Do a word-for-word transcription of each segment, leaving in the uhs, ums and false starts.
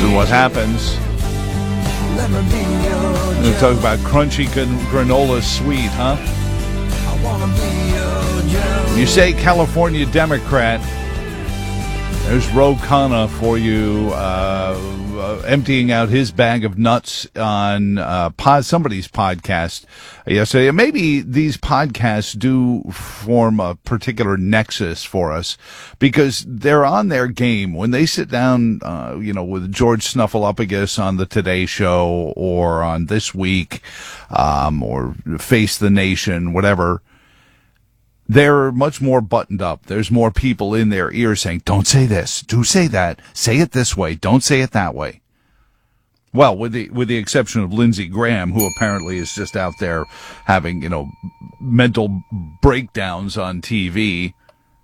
This is what happens. We talk about crunchy granola sweet, huh? You say California Democrat, there's Ro Khanna for you, uh, uh, emptying out his bag of nuts on uh, pod, somebody's podcast yesterday. Maybe these podcasts do form a particular nexus for us because they're on their game. When they sit down, uh, you know, with George Snuffleupagus on the Today Show or on This Week um, or Face the Nation, whatever, they're much more buttoned up. There's more people in their ears saying, don't say this, do say that, say it this way, don't say it that way. Well, with the with the exception of Lindsey Graham, who apparently is just out there having, you know, mental breakdowns on T V.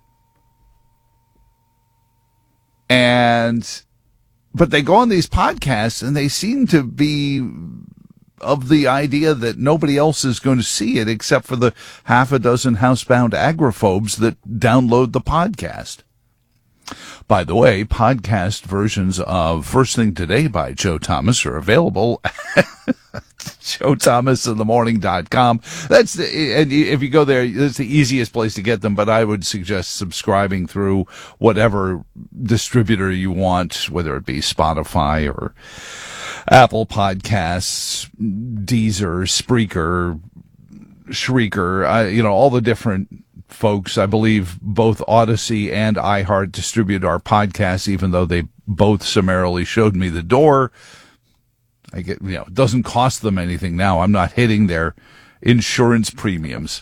And, but they go on these podcasts and they seem to be of the idea that nobody else is going to see it except for the half a dozen housebound agrophobes that download the podcast. By the way, podcast versions of First Thing Today by Joe Thomas are available at joe thomas in the morning dot com. That's the, and if you go there, that's the easiest place to get them, but I would suggest subscribing through whatever distributor you want, whether it be Spotify or Apple Podcasts, Deezer, Spreaker, Shrieker, uh, you know, all the different folks. I believe both Odyssey and iHeart distribute our podcasts, even though they both summarily showed me the door. I get, you know, it doesn't cost them anything now. I'm not hitting their insurance premiums.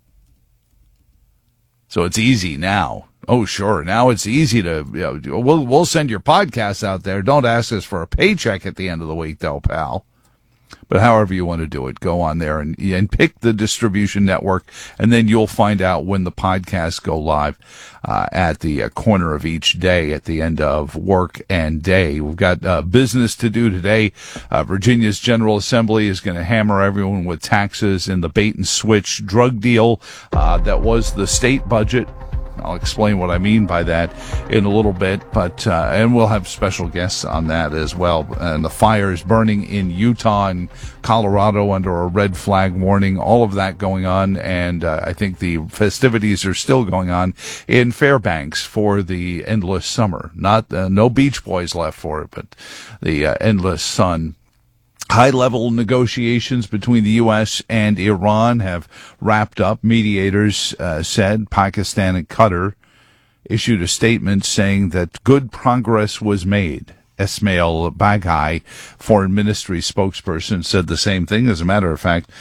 So it's easy now. Oh, sure. Now it's easy to, you know, we'll, we'll send your podcasts out there. Don't ask us for a paycheck at the end of the week, though, pal. But however you want to do it, go on there and, and pick the distribution network, and then you'll find out when the podcasts go live uh, at the uh, corner of each day at the end of work and day. We've got uh, business to do today. Uh, Virginia's General Assembly is going to hammer everyone with taxes in the bait and switch drug deal uh, that was the state budget. I'll explain what I mean by that in a little bit, but uh, and we'll have special guests on that as well. And the fires burning in Utah and Colorado under a red flag warning, all of that going on, and uh, I think the festivities are still going on in Fairbanks for the endless summer. Not uh, no Beach Boys left for it, but the uh, endless sun. High-level negotiations between the U S and Iran have wrapped up. Mediators uh, said Pakistan and Qatar issued a statement saying that good progress was made. Ismail Baghai, Foreign Ministry spokesperson, said the same thing. As a matter of fact,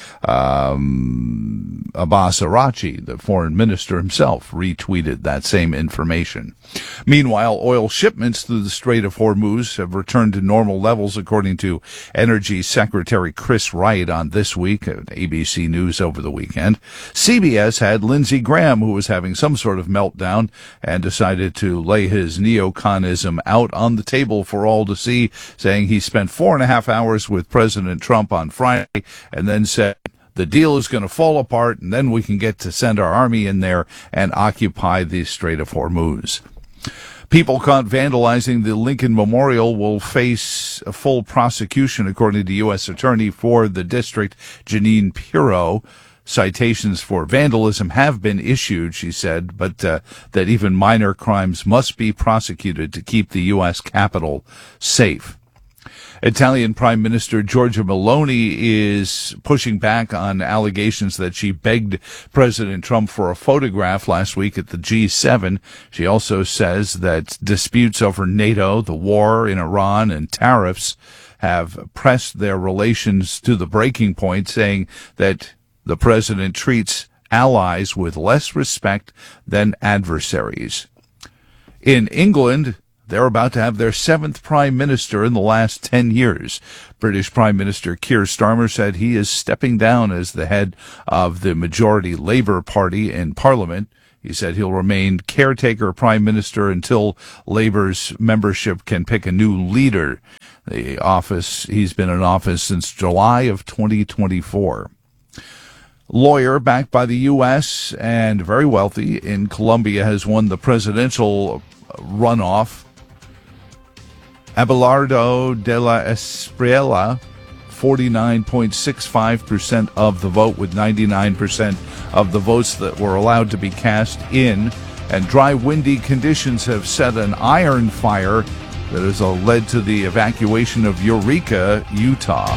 um, Abbas Arachi, the foreign minister himself, retweeted that same information. Meanwhile, oil shipments through the Strait of Hormuz have returned to normal levels, according to Energy Secretary Chris Wright on This Week at A B C News over the weekend. C B S had Lindsey Graham, who was having some sort of meltdown and decided to lay his neoconism out on the table for all to see, saying he spent four and a half hours with President Trump on Friday and then said the deal is going to fall apart and then we can get to send our army in there and occupy the Strait of Hormuz. People caught vandalizing the Lincoln Memorial will face a full prosecution, according to U S Attorney for the district, Jeanine Pirro. Citations for vandalism have been issued, she said, but uh, that even minor crimes must be prosecuted to keep the U S Capitol safe. Italian Prime Minister Giorgia Meloni is pushing back on allegations that she begged President Trump for a photograph last week at the G seven. She also says that disputes over NATO, the war in Iran, and tariffs have pressed their relations to the breaking point, saying that the president treats allies with less respect than adversaries. In England, they're about to have their seventh prime minister in the last ten years. British Prime Minister Keir Starmer said he is stepping down as the head of the majority Labour Party in Parliament. He said he'll remain caretaker prime minister until Labour's membership can pick a new leader. The office, he's been in office since July of twenty twenty-four. Lawyer backed by the U S and very wealthy in Colombia has won the presidential runoff Abelardo de la Espriella, forty-nine point six five percent of the vote, with ninety-nine percent of the votes that were allowed to be cast in. And dry, windy conditions have set an iron fire that has uh, led to the evacuation of Eureka, Utah.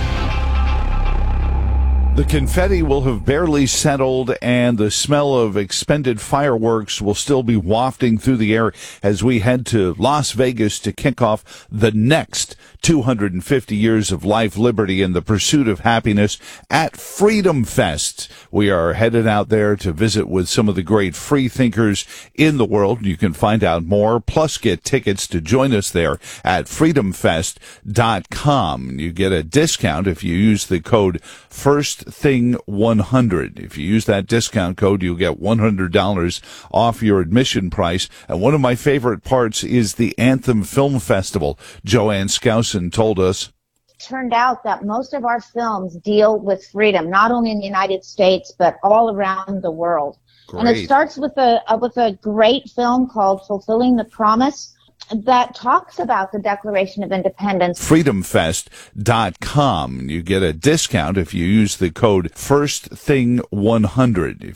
The confetti will have barely settled, and the smell of expended fireworks will still be wafting through the air as we head to Las Vegas to kick off the next two hundred fifty years of life, liberty, and the pursuit of happiness at Freedom Fest. We are headed out there to visit with some of the great free thinkers in the world. You can find out more, plus get tickets to join us there at freedom fest dot com. You get a discount if you use the code First Thing one hundred. If you use that discount code, you'll get one hundred dollars off your admission price. And one of my favorite parts is the Anthem Film Festival. Joanne Skousen told us. Turned out that most of our films deal with freedom, not only in the United States, but all around the world. Great. And it starts with a, uh, with a great film called Fulfilling the Promise that talks about the Declaration of Independence. freedom fest dot com. You get a discount if you use the code First Thing one hundred.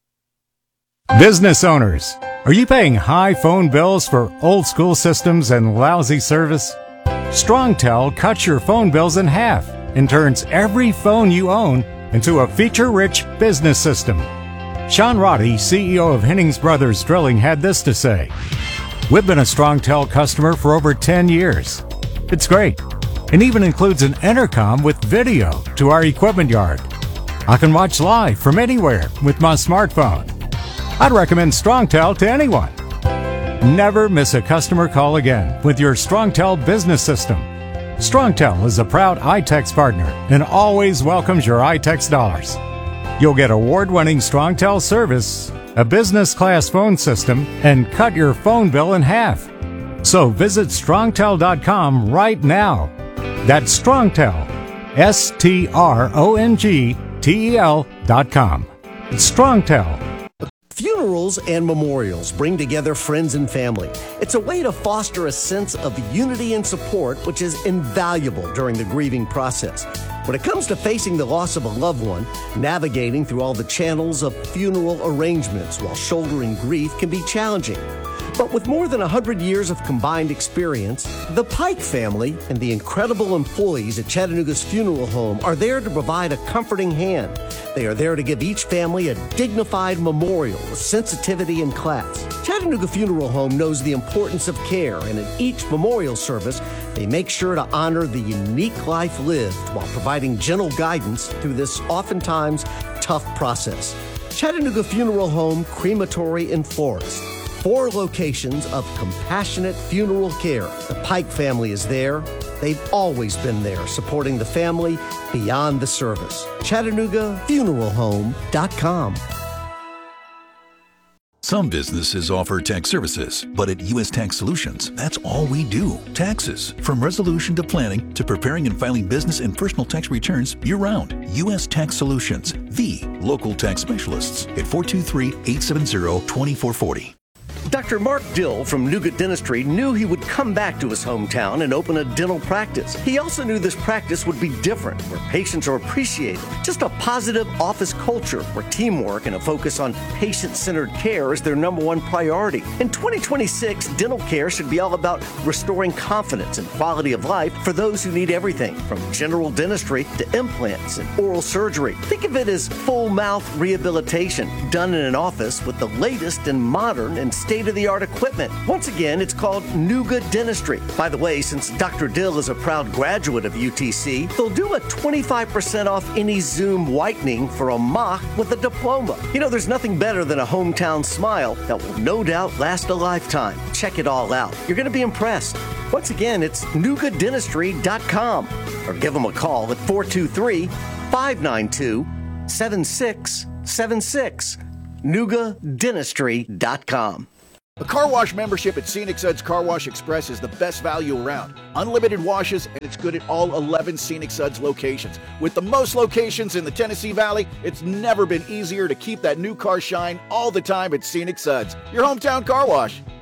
Business owners, are you paying high phone bills for old school systems and lousy service? StrongTel cuts your phone bills in half and turns every phone you own into a feature-rich business system. Sean Roddy, C E O of Hennings Brothers Drilling, had this to say. We've been a StrongTel customer for over ten years. It's great, and even includes an intercom with video to our equipment yard. I can watch live from anywhere with my smartphone. I'd recommend StrongTel to anyone. Never miss a customer call again with your StrongTel business system. StrongTel is a proud iTex partner and always welcomes your iTex dollars. You'll get award-winning StrongTel service, a business-class phone system, and cut your phone bill in half. So visit strongtel dot com right now. That's StrongTel, S T R O N G T E L dot com. It's StrongTel. Funerals and memorials bring together friends and family. It's a way to foster a sense of unity and support, which is invaluable during the grieving process. When it comes to facing the loss of a loved one, navigating through all the channels of funeral arrangements while shouldering grief can be challenging. But with more than one hundred years of combined experience, the Pike family and the incredible employees at Chattanooga's funeral home are there to provide a comforting hand. They are there to give each family a dignified memorial with sensitivity and class. Chattanooga Funeral Home knows the importance of care, and in each memorial service, they make sure to honor the unique life lived while providing gentle guidance through this oftentimes tough process. Chattanooga Funeral Home, Crematory, and Florist. Four locations of compassionate funeral care. The Pike family is there. They've always been there, supporting the family beyond the service. Chattanooga Funeral Home dot com. Some businesses offer tax services, but at U S Tax Solutions, that's all we do. Taxes. From resolution to planning to preparing and filing business and personal tax returns year-round. U S Tax Solutions, the local tax specialists at four two three, eight seven zero, two four four zero. Doctor Mark Dill from Nougat Dentistry knew he would come back to his hometown and open a dental practice. He also knew this practice would be different, where patients are appreciated. Just a positive office culture where teamwork and a focus on patient-centered care is their number one priority. In twenty twenty-six, dental care should be all about restoring confidence and quality of life for those who need everything, from general dentistry to implants and oral surgery. Think of it as full mouth rehabilitation done in an office with the latest and modern and state-of-the-art equipment. Once again, it's called Nougat Dentistry. By the way, since Doctor Dill is a proud graduate of U T C, they'll do a twenty-five percent off any Zoom whitening for a mock with a diploma. You know, there's nothing better than a hometown smile that will no doubt last a lifetime. Check it all out. You're going to be impressed. Once again, it's nougat dentistry dot com or give them a call at four two three, five nine two, seven six seven six. nougat dentistry dot com. A car wash membership at Scenic Suds Car Wash Express is the best value around. Unlimited washes, and it's good at all eleven Scenic Suds locations. With the most locations in the Tennessee Valley, it's never been easier to keep that new car shine all the time at Scenic Suds, your hometown car wash.